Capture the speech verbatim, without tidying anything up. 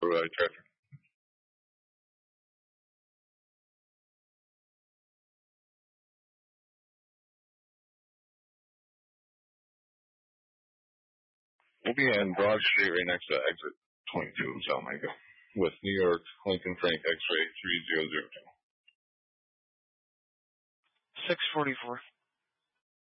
uh, traffic. We'll be on Broad Street right next to exit twenty-two in Salamanca with New York Lincoln Frank X-ray three zero zero two. six forty-four.